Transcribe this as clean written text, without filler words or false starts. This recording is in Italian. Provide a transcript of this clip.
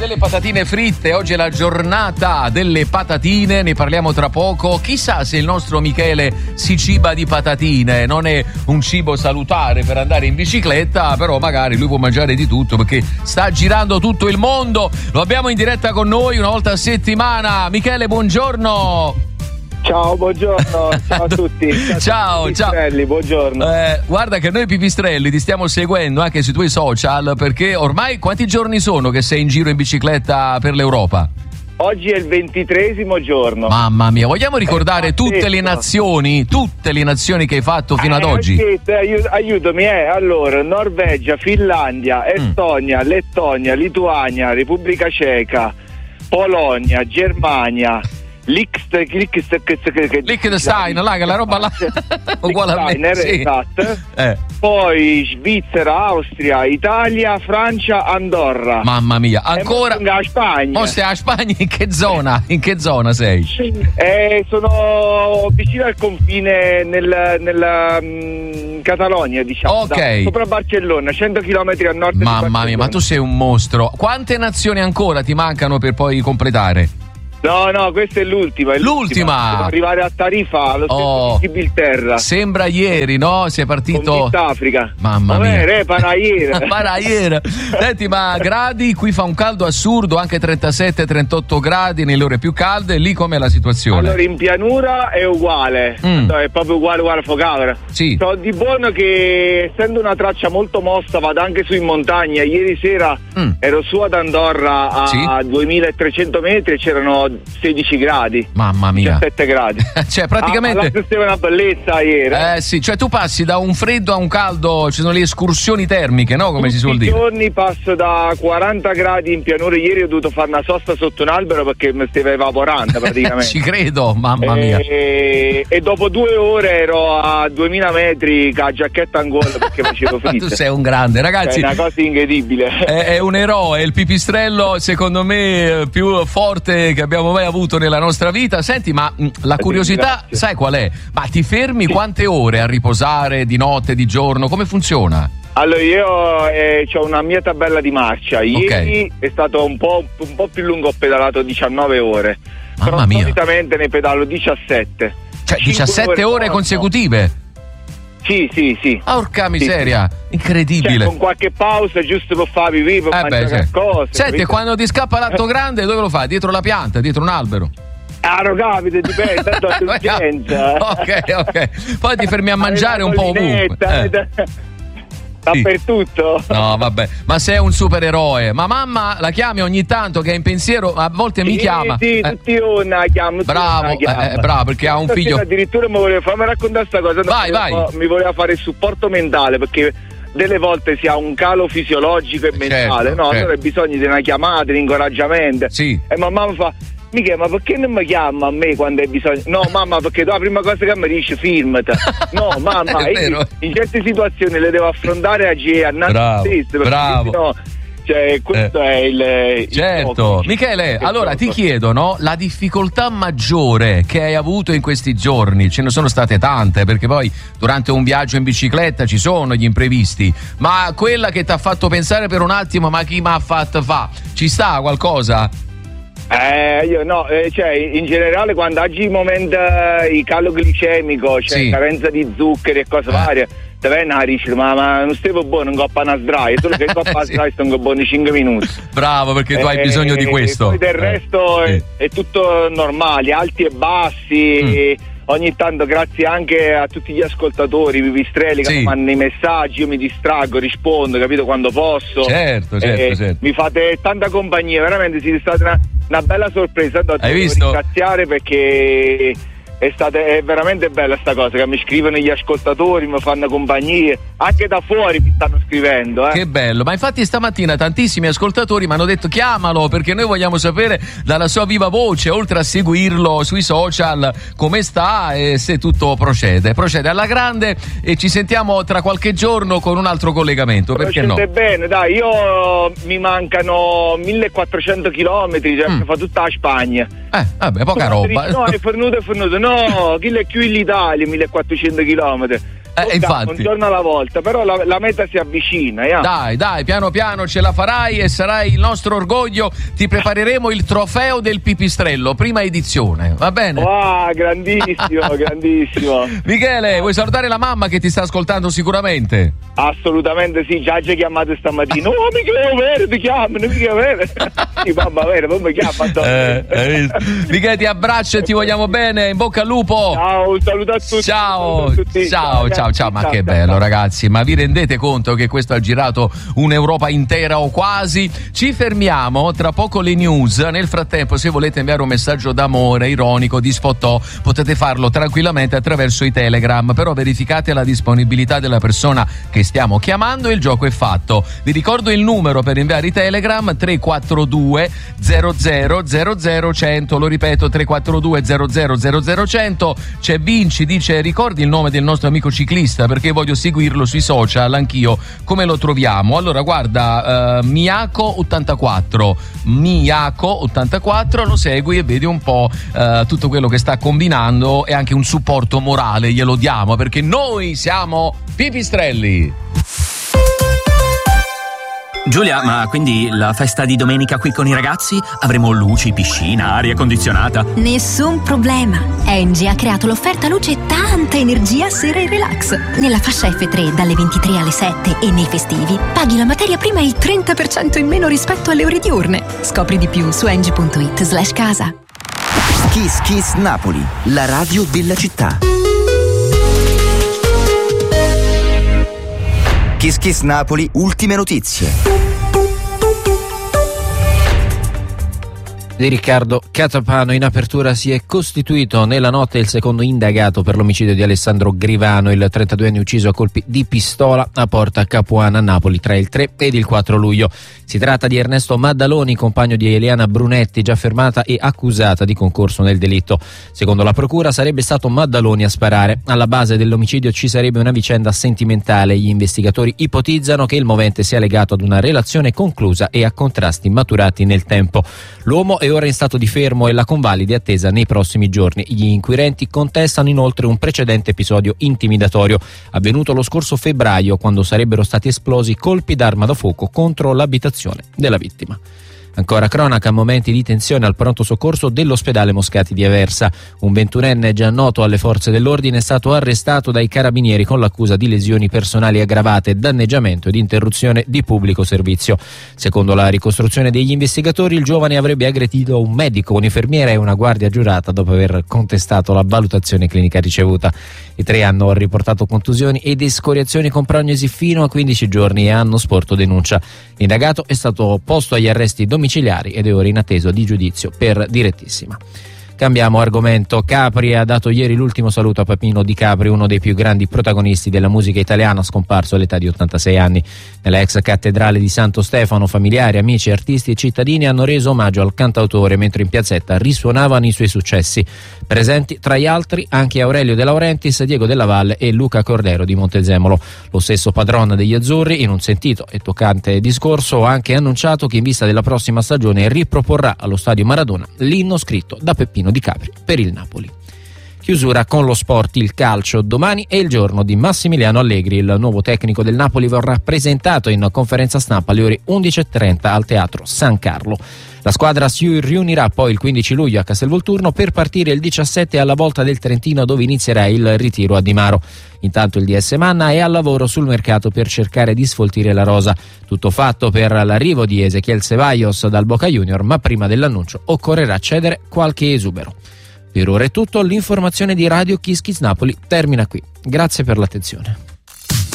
delle patatine fritte, oggi è la giornata delle patatine, ne parliamo tra poco. Chissà se il nostro Michele si ciba di patatine, non è un cibo salutare per andare in bicicletta, però magari lui può mangiare di tutto perché sta girando tutto il mondo. Lo abbiamo in diretta con noi una volta a settimana. Michele, buongiorno. Ciao, buongiorno, ciao a tutti. Ciao. Buongiorno. Guarda che noi Pipistrelli ti stiamo seguendo anche sui tuoi social, perché ormai quanti giorni sono che sei in giro in bicicletta per l'Europa? Oggi è il 23° giorno. Mamma mia, vogliamo ricordare tutte le nazioni che hai fatto fino ad oggi? Aiutami, allora, Norvegia, Finlandia, Estonia, Lettonia, Lituania, Repubblica Ceca, Polonia, Germania, Liechtenstein, là, che la roba là uguale a me, sì. Esatto. Poi Svizzera, Austria, Italia, Francia, Andorra. Mamma mia, ancora a Spagna. Mo stai a Spagna, in che zona? In che zona sei? Sono vicino al confine nella Catalogna, diciamo. Ok. Sopra Barcellona, 100 km a nord. Mamma mia, ma tu sei un mostro. Quante nazioni ancora ti mancano per poi completare? No, questa è l'ultima. L'ultima. Devo arrivare a Tarifa, allo stesso di Inghilterra. Sembra ieri, no? Sei partito. Con Africa. Mamma mia. Paraiera. Senti, ma gradi? Qui fa un caldo assurdo, anche 37-38 gradi nelle ore più calde. Lì com'è la situazione? Allora, in pianura è uguale. È proprio uguale Focavera. Sì. So di buono che, essendo una traccia molto mossa, vado anche su in montagna. Ieri sera ero su ad Andorra a 2300 metri e c'erano 16 gradi. Mamma mia. 17 gradi. Cioè praticamente è una bellezza ieri. Sì, cioè tu passi da un freddo a un caldo, ci sono le escursioni termiche, no? Come si suol dire. Tutti i giorni passo da 40 gradi in pianura. Ieri ho dovuto fare una sosta sotto un albero perché mi stava evaporando praticamente. Ci credo, mamma mia. E dopo 2 ore ero a 2000 metri con la giacchetta in gola perché facevo fritto. Tu sei un grande, ragazzi. È una cosa incredibile. È un eroe, il pipistrello secondo me più forte che abbiamo mai avuto nella nostra vita. Senti, ma la curiosità, sai qual è? Ma ti fermi quante ore a riposare di notte, di giorno? Come funziona? Allora io ho una mia tabella di marcia. Ieri è stato un po' più lungo, ho pedalato 19 ore. Mamma mia. Solitamente ne pedalo 17. Cioè 17 ore consecutive? Sì. Porca miseria, incredibile. Cioè, con qualche pausa giusto per fare pipì, per mangiare qualcosa. Senti, quando ti scappa l'atto grande, dove lo fai? Dietro la pianta, dietro un albero? Non capita, dipende, tanto l'urgenza. Ok. Poi ti fermi a mangiare un po' ovunque. Dappertutto. No, vabbè, ma sei un supereroe. Ma mamma la chiami ogni tanto che è in pensiero, a volte mi chiama. Sì, tutti io la chiamo. Bravo, perché ha un figlio. Addirittura mi voleva farmi raccontare questa cosa. Vai. Mi voleva fare il supporto mentale perché delle volte si ha un calo fisiologico e mentale, certo. Allora hai bisogno di una chiamata, di incoraggiamento. Sì. E mamma mi fa: Michele, ma perché non mi chiama a me quando hai bisogno? No, mamma, perché tu la prima cosa che mi dici filmati. No, mamma, in certe situazioni le devo affrontare a bravo, stesso. Bravo. No, cioè, questo è il certo. Michele, allora ti chiedo, no, la difficoltà maggiore che hai avuto in questi giorni. Ce ne sono state tante, perché poi durante un viaggio in bicicletta ci sono gli imprevisti, ma quella che ti ha fatto pensare per un attimo, ma chi mi ha fatto fa? Ci sta qualcosa? Io no, cioè in generale quando oggi il momento il calo glicemico, cioè carenza di zuccheri e cose varie, te viene a dire ma non stavo buono, non coppa una sdraia, solo che coppa una sdraia sto buono 5 minuti. Bravo, perché tu hai bisogno di questo. Poi del resto è tutto normale, alti e bassi. Ogni tanto grazie anche a tutti gli ascoltatori pipistrelli che mi mandano i messaggi, io mi distraggo, rispondo, capito, quando posso. Certo. Mi fate tanta compagnia, veramente siete stata una bella sorpresa. Hai visto? Ringraziare perché è veramente bella sta cosa, che mi scrivono gli ascoltatori, mi fanno compagnie, anche da fuori mi stanno scrivendo. Che bello, ma infatti stamattina tantissimi ascoltatori mi hanno detto chiamalo perché noi vogliamo sapere dalla sua viva voce, oltre a seguirlo sui social, come sta e se tutto procede alla grande, e ci sentiamo tra qualche giorno con un altro collegamento, perché no? Bene, dai, io mi mancano 1400 chilometri, cioè fa tutta la Spagna. Vabbè, poca roba. No, è fornuto. No, chi è più in Italia, 1400 chilometri. Infatti. Un giorno alla volta, però la meta si avvicina. Dai, piano piano ce la farai e sarai il nostro orgoglio. Ti prepareremo il trofeo del pipistrello, prima edizione, va bene? Wow, grandissimo. Michele, vuoi salutare la mamma che ti sta ascoltando sicuramente? Assolutamente sì, già ci chiamate stamattina. Oh, Michele, ti chiamano, Michele. Sì, mamma, vero, non mi chiama. Michele, ti abbraccio e ti vogliamo bene, in bocca al lupo. Ciao, un saluto a tutti. Ciao, ma che bello ragazzi, ma vi rendete conto che questo ha girato un'Europa intera o quasi? Ci fermiamo, tra poco le news. Nel frattempo, se volete inviare un messaggio d'amore, ironico, di sfottò, potete farlo tranquillamente attraverso i Telegram, però verificate la disponibilità della persona che stiamo chiamando e il gioco è fatto. Vi ricordo il numero per inviare i Telegram: 342 00 100, lo ripeto, 342 00 100. C'è Vinci, dice: ricordi il nome del nostro amico ciclista perché voglio seguirlo sui social anch'io, come lo troviamo? Allora guarda, Miyako84 lo segui e vedi un po' tutto quello che sta combinando, e anche un supporto morale glielo diamo perché noi siamo pipistrelli. Giulia, ma quindi la festa di domenica qui con i ragazzi? Avremo luci, piscina, aria condizionata? Nessun problema. Engie ha creato l'offerta luce e tanta energia sera e relax. Nella fascia F3 dalle 23 alle 7 e nei festivi paghi la materia prima il 30% in meno rispetto alle ore diurne. Scopri di più su engie.it/casa. Kiss Kiss Napoli, la radio della città. Kiss Kiss Napoli, ultime notizie. Di Riccardo Catapano. In apertura si è costituito nella notte il secondo indagato per l'omicidio di Alessandro Grivano, il 32enne ucciso a colpi di pistola a Porta Capuana a Napoli tra il 3 ed il 4 luglio. Si tratta di Ernesto Maddaloni, compagno di Eliana Brunetti, già fermata e accusata di concorso nel delitto. Secondo la procura sarebbe stato Maddaloni a sparare. Alla base dell'omicidio ci sarebbe una vicenda sentimentale. Gli investigatori ipotizzano che il movente sia legato ad una relazione conclusa e a contrasti maturati nel tempo. L'uomo è ora in stato di fermo e la convalida è attesa nei prossimi giorni. Gli inquirenti contestano inoltre un precedente episodio intimidatorio avvenuto lo scorso febbraio, quando sarebbero stati esplosi colpi d'arma da fuoco contro l'abitazione della vittima. Ancora cronaca, momenti di tensione al pronto soccorso dell'ospedale Moscati di Aversa. Un 21enne già noto alle forze dell'ordine è stato arrestato dai carabinieri con l'accusa di lesioni personali aggravate, danneggiamento ed interruzione di pubblico servizio. Secondo la ricostruzione degli investigatori, il giovane avrebbe aggredito un medico, un'infermiera e una guardia giurata dopo aver contestato la valutazione clinica ricevuta. I tre hanno riportato contusioni ed escoriazioni con prognosi fino a 15 giorni e hanno sporto denuncia. L'indagato è stato posto agli arresti domiciliari ed è ora in attesa di giudizio per direttissima. Cambiamo argomento. Capri ha dato ieri l'ultimo saluto a Peppino Di Capri, uno dei più grandi protagonisti della musica italiana, scomparso all'età di 86 anni. Nella ex cattedrale di Santo Stefano, familiari, amici, artisti e cittadini hanno reso omaggio al cantautore, mentre in piazzetta risuonavano i suoi successi. Presenti tra gli altri anche Aurelio De Laurentiis, Diego Della Valle e Luca Cordero di Montezemolo. Lo stesso padrone degli azzurri, in un sentito e toccante discorso, ha anche annunciato che in vista della prossima stagione riproporrà allo stadio Maradona l'inno scritto da Peppino Di Capri per il Napoli. Chiusura con lo sport, il calcio. Domani è il giorno di Massimiliano Allegri. Il nuovo tecnico del Napoli verrà presentato in conferenza stampa alle ore 11:30 al Teatro San Carlo. La squadra si riunirà poi il 15 luglio a Castelvolturno per partire il 17 alla Volta del Trentino, dove inizierà il ritiro a Di Maro. Intanto il DS Manna è al lavoro sul mercato per cercare di sfoltire la rosa. Tutto fatto per l'arrivo di Ezequiel Ceballos dal Boca Junior, ma prima dell'annuncio occorrerà cedere qualche esubero. Per ora è tutto, l'informazione di Radio Kiss Kiss Napoli termina qui. Grazie per l'attenzione.